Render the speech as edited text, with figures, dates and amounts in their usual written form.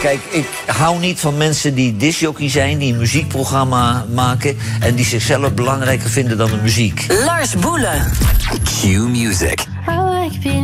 Kijk, ik hou niet van mensen die discjockey zijn, die een muziekprogramma maken en die zichzelf belangrijker vinden dan de muziek. Lars Boelen. Q Music.